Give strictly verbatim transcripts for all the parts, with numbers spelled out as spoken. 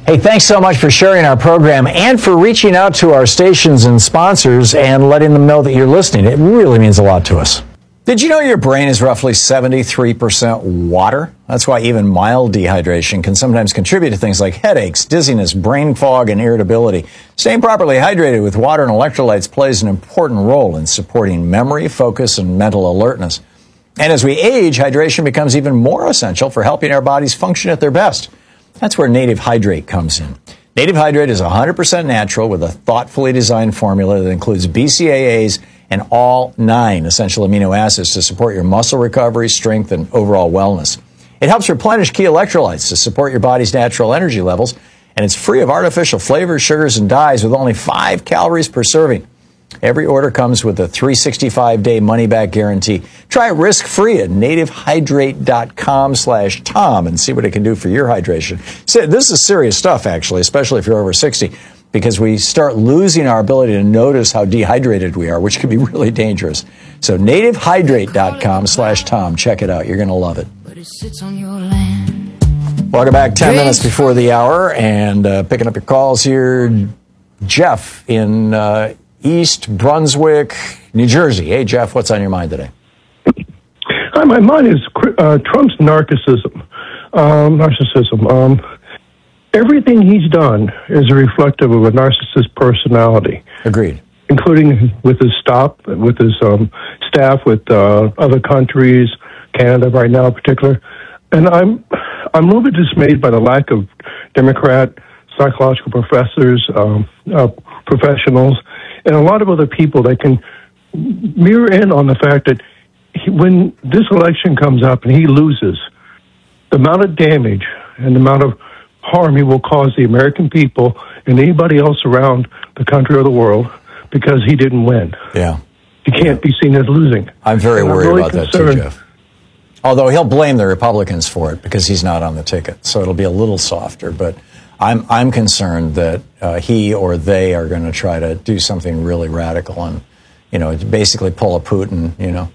Hey, thanks so much for sharing our program and for reaching out to our stations and sponsors and letting them know that you're listening. It really means a lot to us. Did you know your brain is roughly seventy-three percent water? That's why even mild dehydration can sometimes contribute to things like headaches, dizziness, brain fog, and irritability. Staying properly hydrated with water and electrolytes plays an important role in supporting memory, focus, and mental alertness. And as we age, hydration becomes even more essential for helping our bodies function at their best. That's where Native Hydrate comes in. Native Hydrate is one hundred percent natural with a thoughtfully designed formula that includes B C A As and all nine essential amino acids to support your muscle recovery, strength, and overall wellness. It helps replenish key electrolytes to support your body's natural energy levels, and it's free of artificial flavors, sugars, and dyes with only five calories per serving. Every order comes with a three hundred sixty-five day money-back guarantee. Try it risk-free at nativehydrate.com slash Tom and see what it can do for your hydration. So this is serious stuff, actually, especially if you're over sixty, because we start losing our ability to notice how dehydrated we are, which can be really dangerous. So nativehydrate.com slash Tom. Check it out. You're going to love it. Welcome back. Ten minutes before the hour, and uh, picking up your calls here, Jeff in uh, East Brunswick, New Jersey. Hey, Jeff, what's on your mind today? Hi, my mind is uh, Trump's narcissism. Um, narcissism. Um, everything he's done is reflective of a narcissist personality. Agreed. Including with his stop, with his um, staff, with uh, other countries, Canada right now in particular. And I'm, I'm a little bit dismayed by the lack of Democrat psychological professors, um, uh, professionals, and a lot of other people that can mirror in on the fact that he, when this election comes up and he loses, the amount of damage and the amount of harm he will cause the American people and anybody else around the country or the world because he didn't win. Yeah. He can't be seen as losing. I'm very and worried I'm really about concerned. that too, Jeff. Although he'll blame the Republicans for it because he's not on the ticket, so it'll be a little softer. But I'm I'm concerned that uh, he or they are going to try to do something really radical and, you know, basically pull a Putin, you know.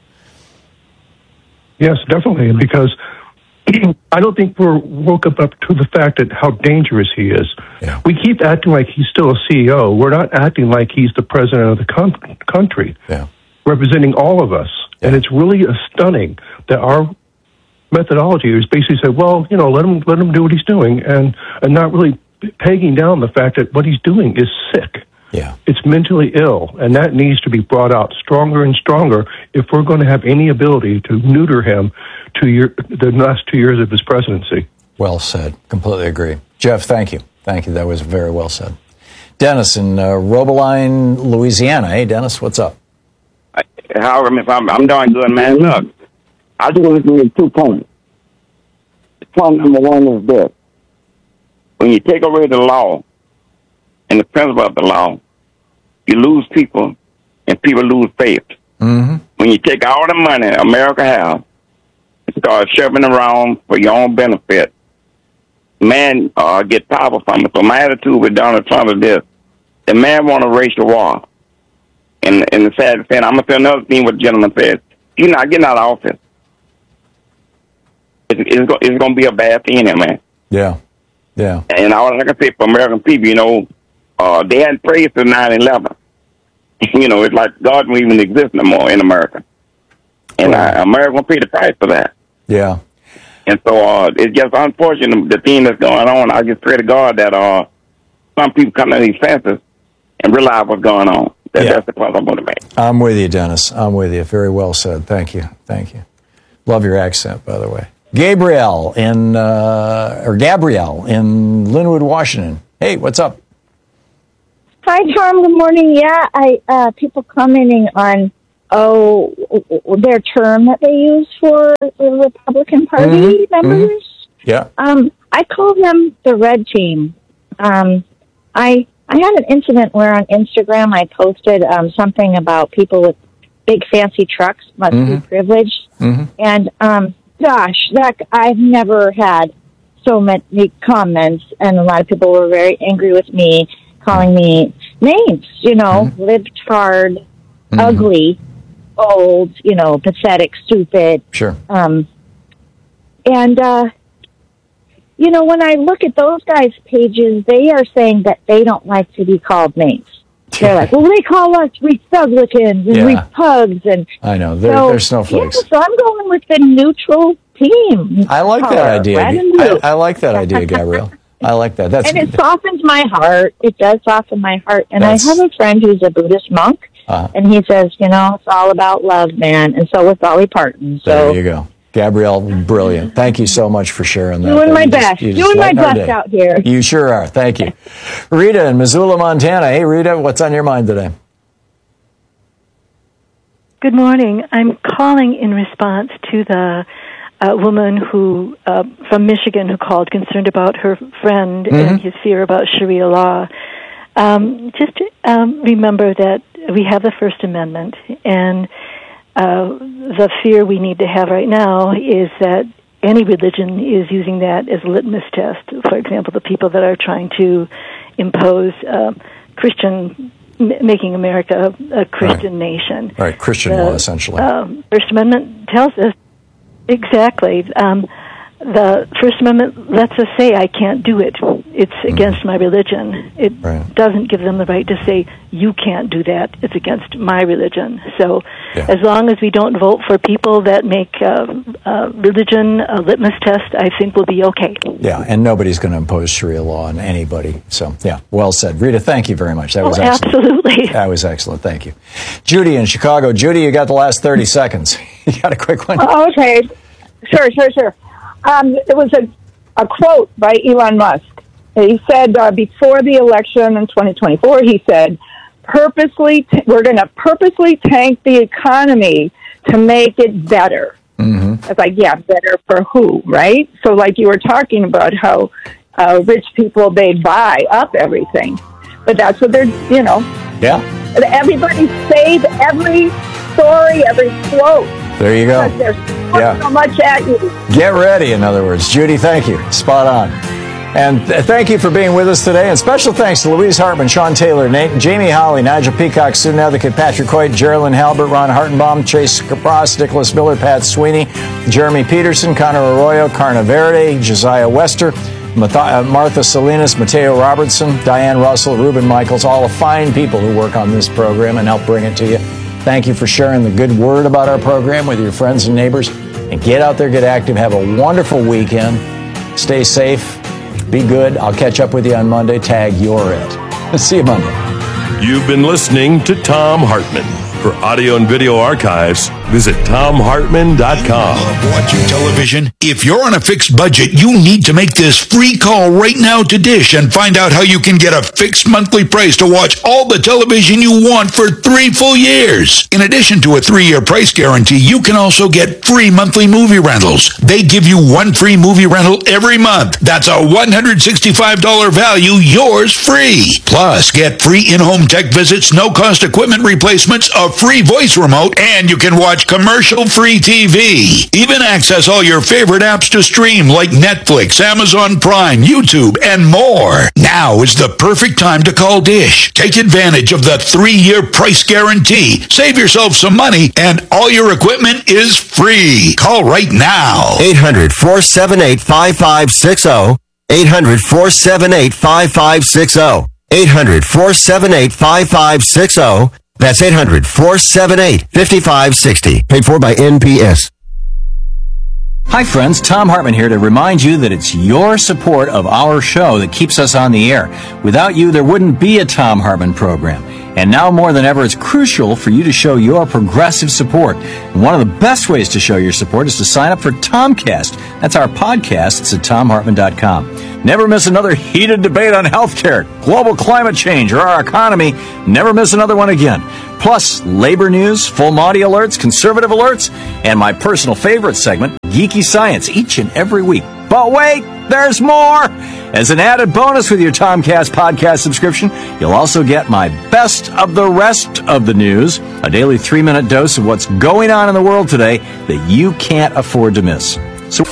Yes, definitely, because I don't think we're woke up, up to the fact that how dangerous he is. Yeah. We keep acting like he's still a C E O. We're not acting like he's the president of the con- country, yeah. representing all of us. Yeah. And it's really stunning that our methodology is basically say, well, you know, let him let him do what he's doing, and and not really pegging down the fact that what he's doing is sick. Yeah, it's mentally ill, and that needs to be brought out stronger and stronger if we're going to have any ability to neuter him to year, the last two years of his presidency. Well said. Completely agree. Jeff, thank you. Thank you. That was very well said. Dennis in uh, Robeline, Louisiana. Hey, Dennis, what's up? However, if I'm, I'm doing good, man. Look, I just want to make two points. Point number one is this. When you take away the law and the principle of the law, you lose people and people lose faith. Mm-hmm. When you take all the money America has and start shoving around for your own benefit, man uh, get power from it. So my attitude with Donald Trump is this. The man want to racial war. And, and the sad thing, I'm going to say another thing what the gentleman said. He's not getting out of office. It's, it's, go, it's going to be a bad thing in it, man. Yeah, yeah. And all I can say for American people, you know, uh, they hadn't prayed since nine eleven. You know, it's like God don't even exist no more in America. And uh, America will pay the price for that. Yeah. And so uh, it's just unfortunate, the thing that's going on. I just pray to God that uh, some people come to these senses and realize what's going on. That, yeah. That's the point I'm going to make. I'm with you, Dennis. I'm with you. Very well said. Thank you. Thank you. Love your accent, by the way. Gabrielle in, uh, or Gabrielle in Linwood, Washington. Hey, what's up? Hi, Tom. Good morning. Yeah, I uh, people commenting on, oh, their term that they use for the Republican Party mm-hmm. members. Mm-hmm. Yeah. Um, I call them the red team. Um, I I had an incident where on Instagram I posted um, something about people with big fancy trucks must mm-hmm. be privileged. Mm-hmm. And, um, gosh, that I've never had so many comments, and a lot of people were very angry with me, calling me names, you know, mm-hmm. libtard, mm-hmm. ugly, old, you know, pathetic, stupid. Sure. Um, and, uh, you know, when I look at those guys' pages, they are saying that they don't like to be called names. They're like, well, they call us Republicans and Yeah. Repugs. And I know. They're, so, they're snowflakes. Yeah, so I'm going with the neutral team. I like color, that idea. red and I, blue. I like that idea, Gabrielle. I like that. That's And it softens my heart. It does soften my heart. And That's- I have a friend who's a Buddhist monk, Uh-huh. and he says, you know, it's all about love, man. And so was Dolly Parton. So There you go. Gabrielle, brilliant. Thank you so much for sharing that. doing That my you just- best. you just Doing my lighten our best day. out here. You sure are. Thank you. Rita in Missoula, Montana. Hey, Rita, what's on your mind today? Good morning. I'm calling in response to the uh, woman who uh, from Michigan who called concerned about her friend Mm-hmm. and his fear about Sharia law. Um, just um, remember that we have the First Amendment, and uh, the fear we need to have right now is that any religion is using that as a litmus test. For example, the people that are trying to impose uh, Christian, m- making America a Christian Right. nation. Right, Christian The, law, essentially. Um, First Amendment tells us exactly. Um, the First Amendment lets us say, I can't do it. It's against my religion. It Right. doesn't give them the right to say, you can't do that. It's against my religion. So Yeah. as long as we don't vote for people that make uh, uh, religion a litmus test, I think we'll be okay. Yeah, and nobody's going to impose Sharia law on anybody. So, yeah, well said. Rita, thank you very much. That was Oh, excellent. absolutely. That was excellent. Thank you. Judy in Chicago. Judy, you got the last thirty seconds. You got a quick one? Oh, okay. Sure, sure, sure. Um, there was a, a quote by Elon Musk. He said uh, before the election in twenty twenty-four, he said, purposely, t- we're going to purposely tank the economy to make it better. Mm-hmm. It's like, yeah, better for who, right? So like you were talking about how uh, rich people, they buy up everything. But that's what they're, you know, Yeah, everybody save every story, every quote. there you go. Because they're throwing Yeah. so much at you. Get ready, in other words. Judy, thank you. Spot on. And th- thank you for being with us today. And special thanks to Louise Hartman, Sean Taylor, Nate, Jamie Holly, Nigel Peacock, student advocate Patrick Hoyt, Geraldine Halbert, Ron Hartenbaum, Chase Capras, Nicholas Miller, Pat Sweeney, Jeremy Peterson, Connor Arroyo, Carna Verde, Josiah Wester, Math- uh, Martha Salinas, Mateo Robertson, Diane Russell, Ruben Michaels, all the fine people who work on this program and help bring it to you. Thank you for sharing the good word about our program with your friends and neighbors. And get out there, get active, have a wonderful weekend. Stay safe. Be good. I'll catch up with you on Monday. Tag You're It. See you Monday. You've been listening to Tom Hartman. For audio and video archives, visit tom hartman dot com. Love watching television? If you're on a fixed budget, you need to make this free call right now to Dish and find out how you can get a fixed monthly price to watch all the television you want for three full years. In addition to a three-year price guarantee, you can also get free monthly movie rentals. They give you one free movie rental every month. That's a one hundred sixty-five dollars value, yours free. Plus, get free in-home tech visits, no-cost equipment replacements, a free voice remote, and you can watch commercial-free T V. Even access all your favorite apps to stream like Netflix, Amazon Prime, YouTube, and more. Now is the perfect time to call Dish. Take advantage of the three-year price guarantee. Save yourself some money, and all your equipment is free. Call right now. eight hundred, four seven eight, five five six zero. eight hundred, four seven eight, five five six zero. eight hundred, four seven eight, five five six zero. That's eight hundred, four seven eight, five five six zero. Paid for by N P S. Hi, friends. Tom Hartman here to remind you that it's your support of our show that keeps us on the air. Without you, there wouldn't be a Tom Hartman program. And now more than ever, it's crucial for you to show your progressive support. And one of the best ways to show your support is to sign up for Tomcast. That's our podcast. It's at tom hartman dot com. Never miss another heated debate on healthcare, global climate change, or our economy. Never miss another one again. Plus, labor news, full Monty alerts, conservative alerts, and my personal favorite segment, Geeky Science, each and every week. But wait, there's more! As an added bonus with your Tomcast podcast subscription, you'll also get my best of the rest of the news, a daily three-minute dose of what's going on in the world today that you can't afford to miss. So,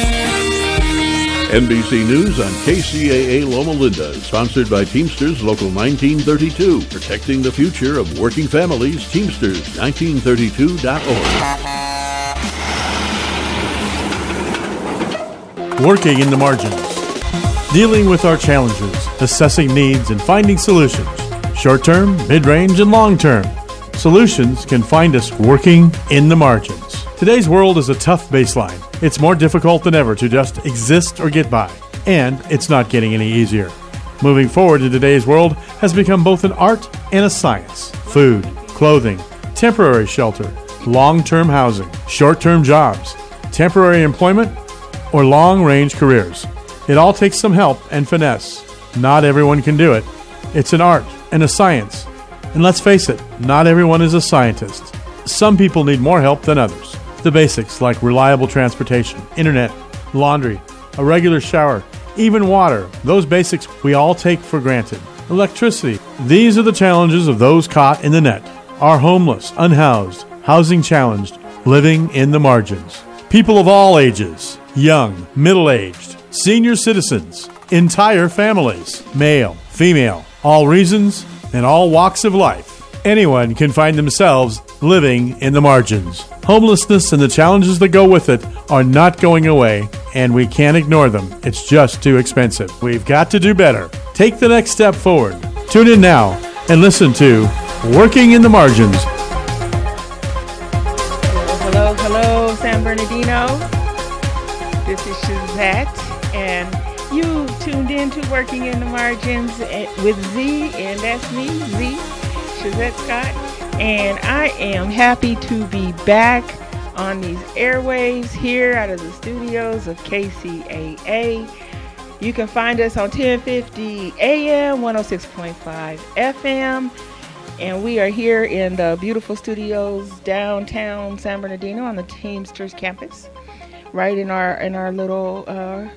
N B C News on K C A A Loma Linda, sponsored by Teamsters Local nineteen thirty-two, protecting the future of working families. Teamsters nineteen thirty-two dot org. Working in the Margins. Dealing with our challenges, assessing needs, and finding solutions. Short-term, mid-range, and long-term. Solutions can find us working in the margins. Today's world is a tough baseline. It's more difficult than ever to just exist or get by. And it's not getting any easier. Moving forward in today's world has become both an art and a science. Food, clothing, temporary shelter, long-term housing, short-term jobs, temporary employment, or long-range careers. It all takes some help and finesse. Not everyone can do it. It's an art and a science. And let's face it, not everyone is a scientist. Some people need more help than others. The basics like reliable transportation, internet, laundry, a regular shower, even water, those basics we all take for granted. Electricity. These are the challenges of those caught in the net. Are homeless, unhoused, housing challenged, living in the margins. People of all ages, young, middle-aged, senior citizens, entire families, male, female, all reasons and all walks of life. Anyone can find themselves living in the margins. Homelessness and the challenges that go with it are not going away, and we can't ignore them. It's just too expensive. We've got to do better. Take the next step forward. Tune in now and listen to Working in the Margins. Hello, hello, San Bernardino. This is Shazette, and you tuned in to Working in the Margins with Z, and that's me, Z, Shazette Scott, and I am happy to be back on these airwaves here out of the studios of K C A A. You can find us on ten fifty A M, one oh six point five F M, and we are here in the beautiful studios downtown San Bernardino on the Teamsters campus, right in our in our little uh,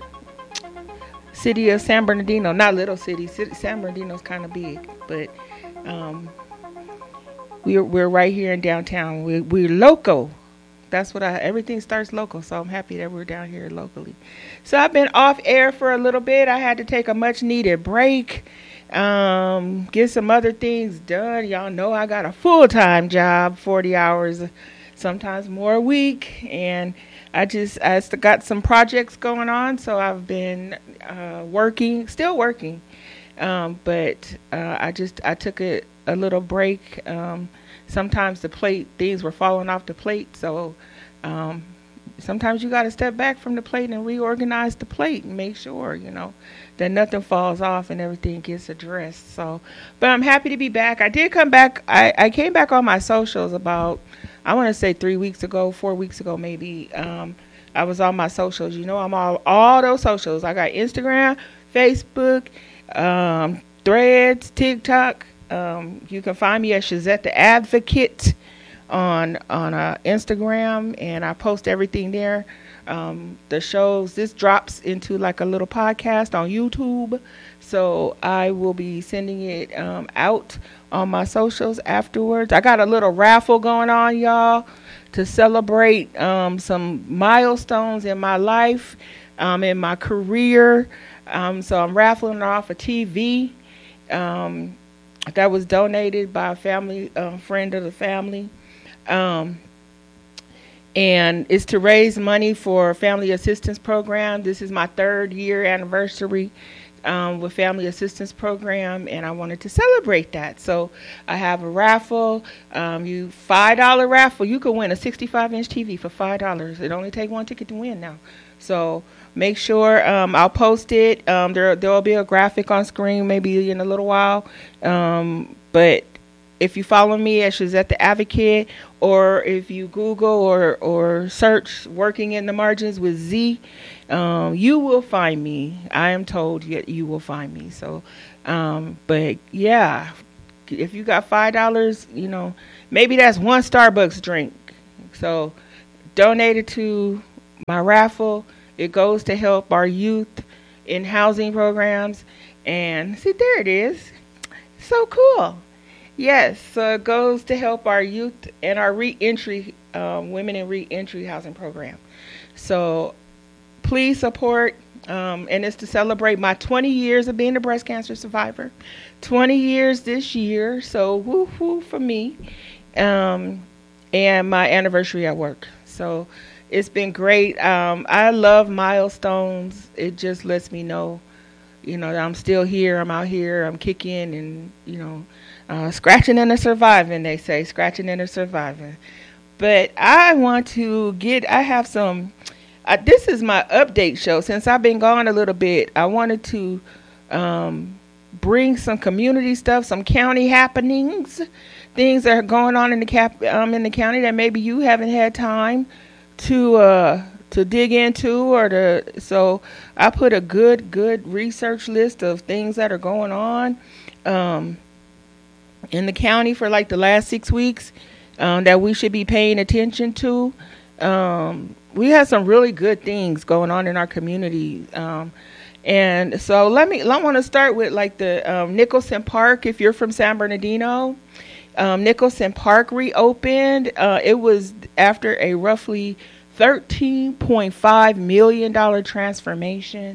city of San Bernardino. Not little city, city San Bernardino's kind of big, but um, we're we're right here in downtown. We we're local. That's what I, everything starts local, so I'm happy that we're down here locally. So I've been off air for a little bit. I had to take a much needed break, um, get some other things done. Y'all know I got a full-time job, forty hours, sometimes more a week, and I just I st- got some projects going on, so I've been uh, working, still working, um, but uh, I just I took a, a little break. Um, Sometimes the plate, things were falling off the plate, so um, sometimes you got to step back from the plate and reorganize the plate and make sure, you know, that nothing falls off and everything gets addressed. So, but I'm happy to be back. I did come back. I, I came back on my socials about, I want to say three weeks ago, four weeks ago maybe. Um, I was on my socials. You know, I'm all all those socials. I got Instagram, Facebook, um, Threads, TikTok. Um, you can find me at Shazette the Advocate on on uh, Instagram, and I post everything there. Um, the shows, this drops into like a little podcast on YouTube, so I will be sending it um, out on my socials afterwards. I got a little raffle going on, y'all, to celebrate um, some milestones in my life, um, in my career. Um, so I'm raffling off a T V. Um, that was donated by a family, a friend of the family. Um, and it's to raise money for Family Assistance Program. This is my third year anniversary um, with Family Assistance Program, and I wanted to celebrate that. So I have a raffle. Um, you five dollar raffle. You can win a sixty-five inch T V for five dollars. It only takes one ticket to win now. So make sure um, I'll post it. Um, there there will be a graphic on screen maybe in a little while. Um, but if you follow me at Shazette the Advocate, or if you Google or, or search Working in the Margins with Z, um, you will find me. I am told you, you will find me. So, um, but yeah, if you got five dollars, you know, maybe that's one Starbucks drink. So donate it to my raffle. It goes to help our youth in housing programs. And see, there it is. So cool. Yes, so it goes to help our youth and our reentry, um, women in reentry housing program. So please support, um, and it's to celebrate my twenty years of being a breast cancer survivor. twenty years this year, so woo woo for me, um, and my anniversary at work. So it's been great. Um, I love milestones. It just lets me know, you know, that I'm still here. I'm out here. I'm kicking and, you know, uh, scratching and a surviving, they say. Scratching and a surviving. But I want to get, I have some, uh, this is my update show. Since I've been gone a little bit, I wanted to um, bring some community stuff, some county happenings, things that are going on in the cap, um, in the county that maybe you haven't had time to uh, to dig into, or to. So I put a good good research list of things that are going on um, in the county for like the last six weeks um, that we should be paying attention to. Um, we had some really good things going on in our community. Um, and so let me, I want to start with like the um, Nicholson Park. If you're from San Bernardino, um, Nicholson Park reopened. Uh, it was after a roughly thirteen point five million dollars transformation.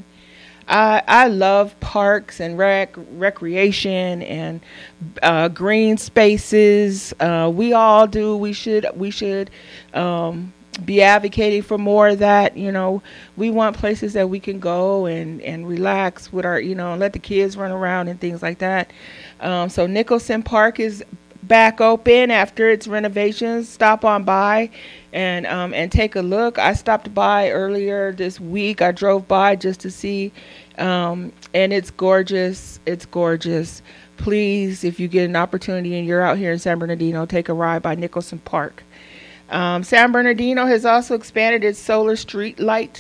I, I love parks and rec, recreation and uh, green spaces. Uh, we all do. We should, we should, um, be advocating for more of that. You know, we want places that we can go and, and relax with our, you know, and let the kids run around and things like that. Um, so Nicholson Park is back open after its renovations. Stop on by and um, and take a look. I stopped by earlier this week. I drove by just to see, um, and it's gorgeous. It's gorgeous. Please, if you get an opportunity and you're out here in San Bernardino, take a ride by Nicholson Park. Um, San Bernardino has also expanded its solar street light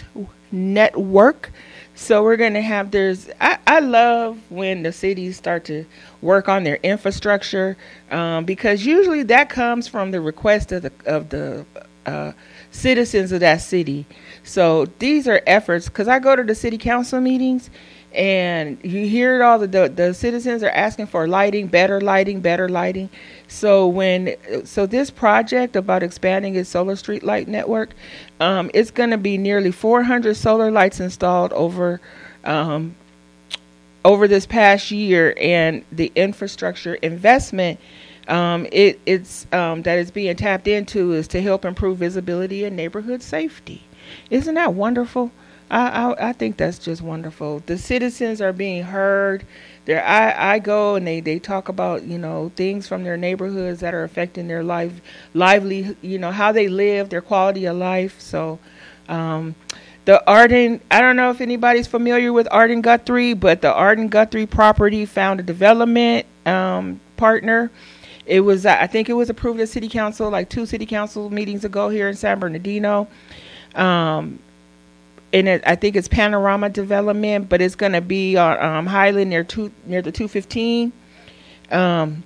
network. So we're going to have, there's, I, I love when the cities start to work on their infrastructure, um, because usually that comes from the request of the, of the uh, citizens of that city. So these are efforts, because I go to the city council meetings and you hear it all, the, the, the citizens are asking for lighting, better lighting, better lighting. So when, so this project about expanding its solar street light network, um, it's going to be nearly four hundred solar lights installed over, um, over this past year, and the infrastructure investment, um, it, it's um, that is being tapped into is to help improve visibility and neighborhood safety. Isn't that wonderful? I, I I think that's just wonderful. The citizens are being heard. There, I, I go and they, they talk about, you know, things from their neighborhoods that are affecting their life, lively, you know, how they live, their quality of life. So, um, the Arden, I don't know if anybody's familiar with Arden Guthrie, but the Arden Guthrie property found a development um, partner. It was, I think it was approved at City Council, like two City Council meetings ago here in San Bernardino. Um, And it, I think it's Panorama Development, but it's going to be on um, Highland near two, near the two fifteen. Um,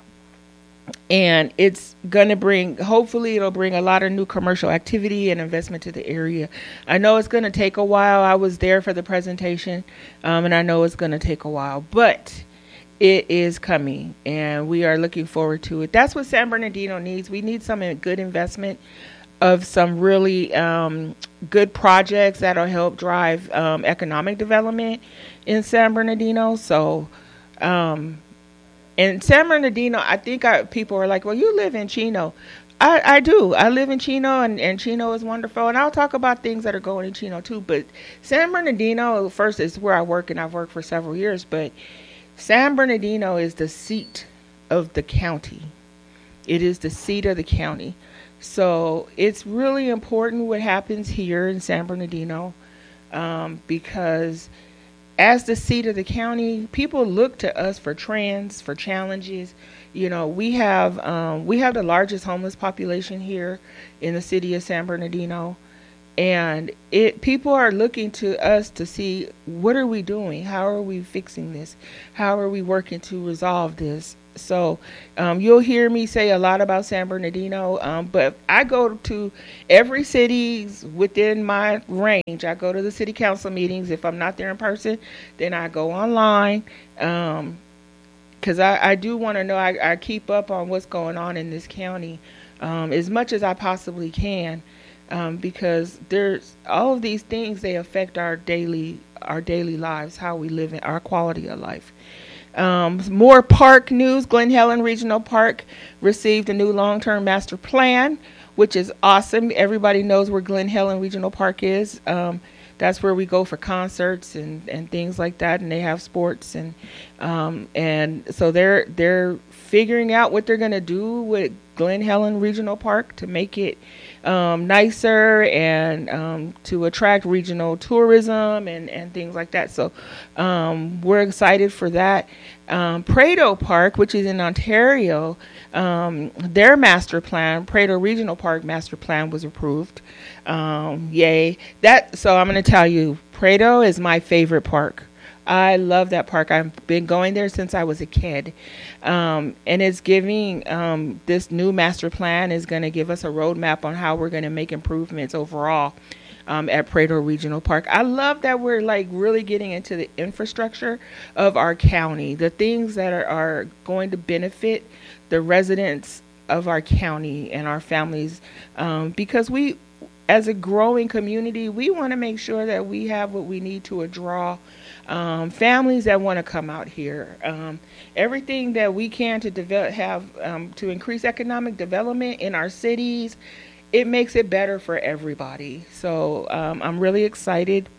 and it's going to bring, hopefully it'll bring a lot of new commercial activity and investment to the area. I know it's going to take a while. I was there for the presentation, um, and I know it's going to take a while, but it is coming, and we are looking forward to it. That's what San Bernardino needs. We need some good investment of some really um, good projects that'll help drive um, economic development in San Bernardino. So, um, in San Bernardino, I think I, people are like, well, you live in Chino. I, I do. I live in Chino, and, and Chino is wonderful. And I'll talk about things that are going in Chino, too. But San Bernardino, first, is where I work, and I've worked for several years. But San Bernardino is the seat of the county. It is the seat of the county. So it's really important what happens here in San Bernardino, um, because as the seat of the county, people look to us for trends, for challenges. You know, we have um, we have the largest homeless population here in the city of San Bernardino, and it people are looking to us to see, what are we doing? How are we fixing this? How are we working to resolve this? So um, you'll hear me say a lot about San Bernardino, um, but I go to every city within my range. I go to the city council meetings. If I'm not there in person, then I go online, um, because I, I do want to know. I, I keep up on what's going on in this county um, as much as I possibly can, um, because there's all of these things. They affect our daily our daily lives, how we live, in our quality of life. Um, more park news. Glen Helen Regional Park received a new long-term master plan which is awesome. Everybody knows where Glen Helen Regional Park is. Um, that's where we go for concerts and, and things like that, and they have sports and um, and so they're they're figuring out what they're going to do with Glen Helen Regional Park to make it um, nicer and um, to attract regional tourism and, and things like that. So um, we're excited for that. Um, Prado Park, which is in Ontario, um, their master plan, Prado Regional Park master plan, was approved. Um, yay. That, so I'm going to tell you, Prado is my favorite park. I love that park. I've been going there since I was a kid. Um, and it's giving, um, this new master plan is going to give us a roadmap on how we're going to make improvements overall um, at Prado Regional Park. I love that we're like really getting into the infrastructure of our county, the things that are, are going to benefit the residents of our county and our families, um, because we, as a growing community, we want to make sure that we have what we need to draw um, families that want to come out here. Um, everything that we can to develop, have um, to increase economic development in our cities, it makes it better for everybody. So um, I'm really excited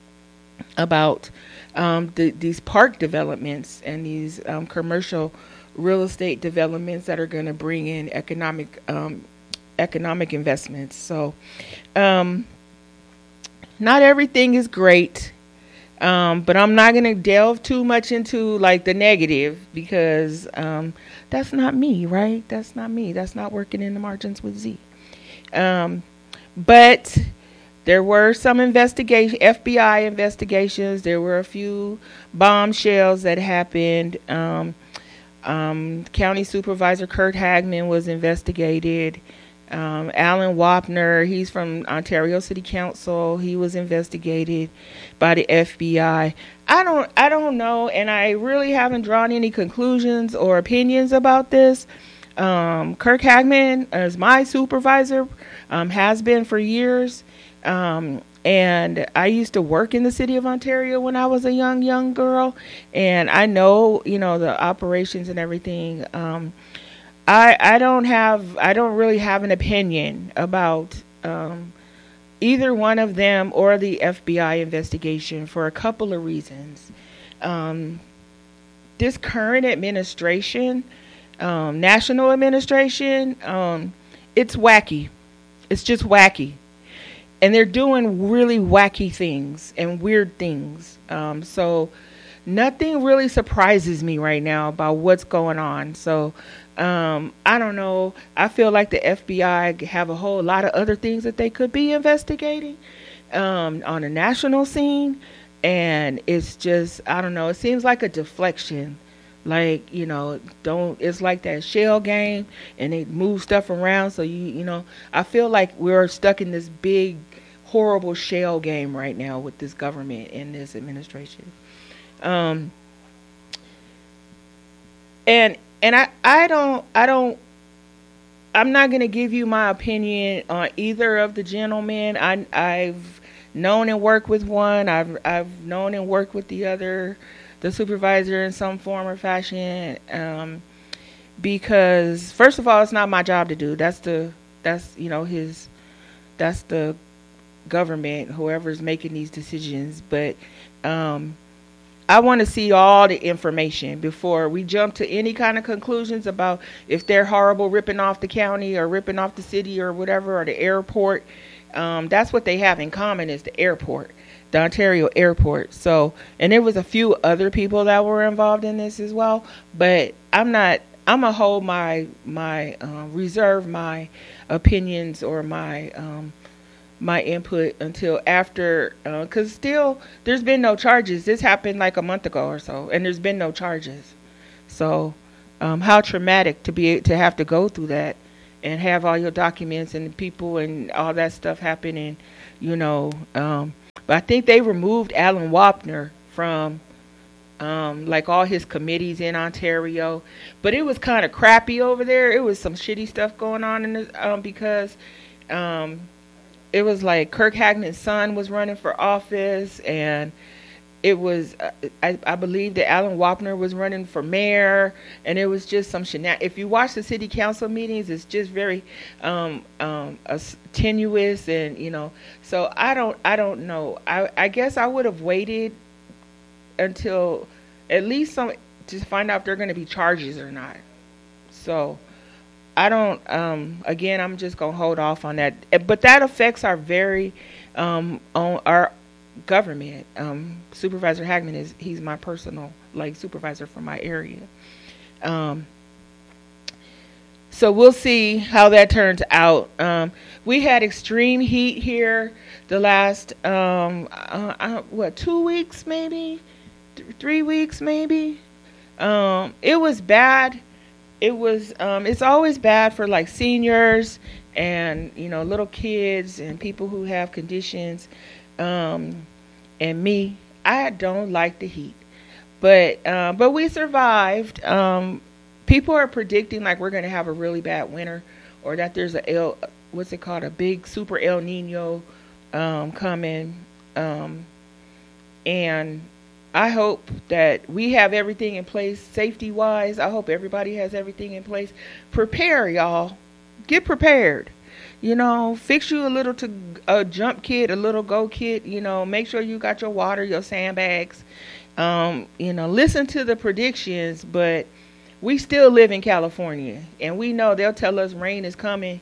about um, the, these park developments and these um, commercial real estate developments that are going to bring in economic um, economic investments. So um, not everything is great, um, but I'm not going to delve too much into like the negative, because um, that's not me, right? That's not me. That's not working in the margins with Z. Um, but there were some investigation, F B I investigations. There were a few bombshells that happened. Um, um, County Supervisor Kurt Hagman was investigated. Um, Alan Wapner, he's from Ontario City Council. He was investigated by the F B I. I don't, I don't know, and I really haven't drawn any conclusions or opinions about this. Um, Kirk Hagman is my supervisor, um, has been for years, um, and I used to work in the city of Ontario when I was a young, young girl, and I know, you know, the operations and everything. Um, I, I don't have, I don't really have an opinion about um, either one of them or the F B I investigation for a couple of reasons. Um, this current administration, um, national administration, um, it's wacky. It's just wacky. And they're doing really wacky things and weird things. Um, so nothing really surprises me right now about what's going on. So Um, I don't know. I feel like the F B I have a whole lot of other things that they could be investigating um, on a national scene. And it's just, I don't know. It seems like a deflection. Like, you know, don't, it's like that shell game and they move stuff around. So, you, you know, I feel like we're stuck in this big, horrible shell game right now with this government and this administration. Um, and, And I, I don't, I don't, I'm not going to give you my opinion on either of the gentlemen. I, I've known and worked with one. I've, I've known and worked with the other, the supervisor in some form or fashion. Um, because first of all, it's not my job to do. That's the, that's, you know, his, that's the government, whoever's making these decisions. But, um, I want to see all the information before we jump to any kind of conclusions about if they're horrible ripping off the county or ripping off the city or whatever, or the airport. Um, that's what they have in common, is the airport, the Ontario airport. So, and there was a few other people that were involved in this as well, but I'm not, I'm going to hold my, my, uh, reserve my opinions or my, um, my input until after, because uh, still there's been no charges. This happened like a month ago or so, and there's been no charges. So um, how traumatic to be to have to go through that and have all your documents and people and all that stuff happen. And you know, um, but I think they removed Alan Wapner from um, like all his committees in Ontario, but it was kind of crappy over there. It was some shitty stuff going on in the, um, because um, it was like Kirk Hagman's son was running for office, and it was, uh, I, I believe that Alan Wapner was running for mayor, and it was just some shenan. If you watch the city council meetings, it's just very um, um, uh, tenuous, and you know. So I don't, I don't know. I, I guess I would have waited until at least some to find out if there are going to be charges or not. So I don't. Um, again, I'm just gonna hold off on that. But that affects our very um, on our. government. Um, Supervisor Hagman is he's my personal like supervisor for my area. Um, so we'll see how that turns out. Um, we had extreme heat here the last um, uh, uh, what two weeks maybe, Th- three weeks maybe. Um, it was bad. It was. Um, it's always bad for like seniors and you know little kids and people who have conditions. Um, and me, I don't like the heat, but uh, but we survived. Um, people are predicting like we're going to have a really bad winter, or that there's a El, what's it called, a big super El Nino um, coming, um, and I hope that we have everything in place safety wise. I hope everybody has everything in place. Prepare, y'all. Get prepared. You know, fix you a little to a jump kit, a little go kit. You know, make sure you got your water, your sandbags. Um, you know, listen to the predictions, but we still live in California, and we know they'll tell us rain is coming.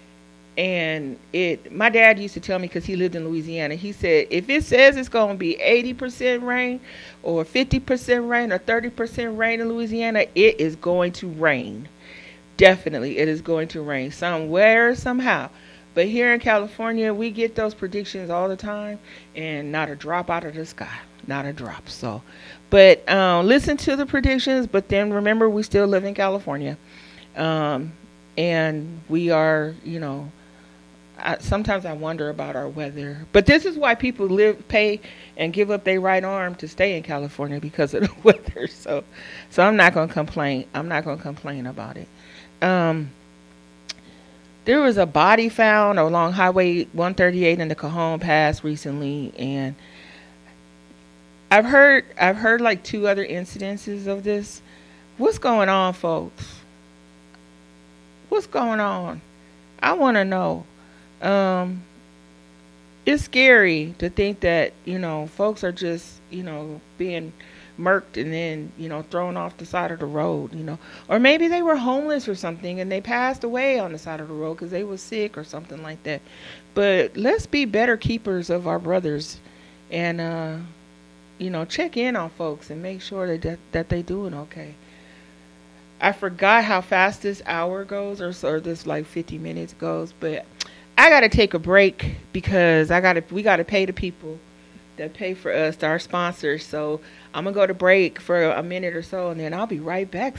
And it, my dad used to tell me because he lived in Louisiana. He said if it says it's going to be eighty percent rain, or fifty percent rain, or thirty percent rain in Louisiana, it is going to rain. Definitely, it is going to rain somewhere, somehow. But here in California, we get those predictions all the time, and not a drop out of the sky, not a drop. So, but um, listen to the predictions. But then remember, we still live in California, um, and we are, you know. I, sometimes I wonder about our weather. But this is why people live, pay, and give up their right arm to stay in California because of the weather. So, so I'm not going to complain. I'm not going to complain about it. Um, there was a body found along Highway one thirty-eight in the Cajon Pass recently, and I've heard I've heard like two other incidences of this. What's going on, folks? What's going on? I want to know. Um, it's scary to think that, you know, folks are just, you know, being murked and then, you know, thrown off the side of the road, you know, or maybe they were homeless or something and they passed away on the side of the road because they were sick or something like that. But let's be better keepers of our brothers, and uh, you know, check in on folks and make sure that that, that they doing okay. I forgot how fast this hour goes, or so or this like fifty minutes goes, but I gotta take a break because I gotta we gotta pay the people that pay for us, our sponsors. So I'm gonna go to break for a minute or so, and then I'll be right back.